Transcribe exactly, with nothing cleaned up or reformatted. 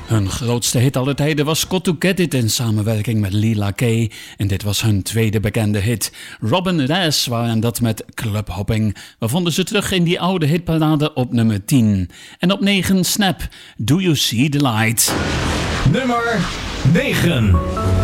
Hun grootste hit aller tijden was Got to Get It in samenwerking met Lila K. En dit was hun tweede bekende hit. Robin Rass waren dat met Club Hopping. We vonden ze terug in die oude hitparade op nummer tien. En op negen Snap, Do You See the Light? Nummer negen.